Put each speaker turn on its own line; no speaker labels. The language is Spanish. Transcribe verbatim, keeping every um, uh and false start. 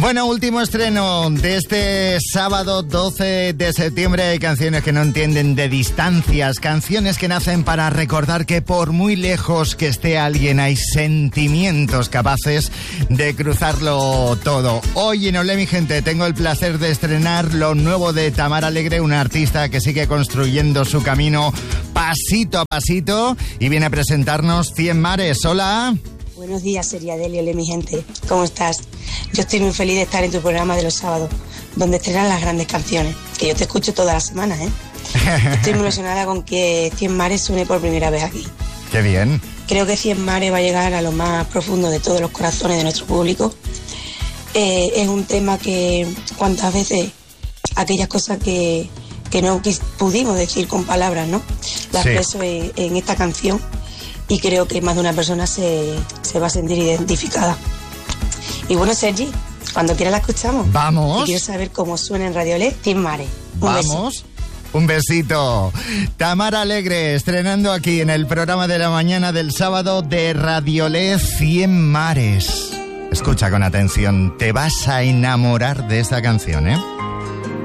Bueno, último estreno de este sábado doce de septiembre. Hay canciones que no entienden de distancias, canciones que nacen para recordar que por muy lejos que esté alguien hay sentimientos capaces de cruzarlo todo. Hoy en Olé, mi gente, tengo el placer de estrenar lo nuevo de Tamara Alegre, una artista que sigue construyendo su camino pasito a pasito y viene a presentarnos Cien Mares. Hola.
Buenos días, Seriadel y Olé, mi gente. ¿Cómo estás? Yo estoy muy feliz de estar en tu programa de los sábados, donde estrenan las grandes canciones, que yo te escucho todas las semanas, ¿eh? Estoy muy ilusionada con que Cien Mares suene por primera vez aquí.
¡Qué bien!
Creo que Cien Mares va a llegar a lo más profundo de todos los corazones de nuestro público. Eh, es un tema que, cuántas veces, aquellas cosas que, que no que pudimos decir con palabras, ¿no? Las
Sí.
expreso en, en esta canción. Y creo que más de una persona se, se va a sentir identificada. Y bueno, Sergi, cuando quiera la escuchamos.
¡Vamos!
Y quiero saber cómo suena en Radio Olé, Cien Mares. Un
¡Vamos!
beso.
Un besito. Tamara Alegre, estrenando aquí en el programa de la mañana del sábado de Radio Olé, Cien Mares. Escucha con atención, te vas a enamorar de esta canción, ¿eh?